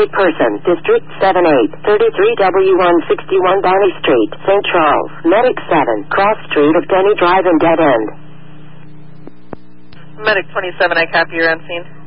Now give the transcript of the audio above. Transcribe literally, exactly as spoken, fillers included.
Wanted person, District seven eight, thirty-three W one sixty-one Barney Street, Saint Charles. Medic seven, Cross Street of Denny Drive and Dead End. Medic twenty-seven, I copy, you're on scene.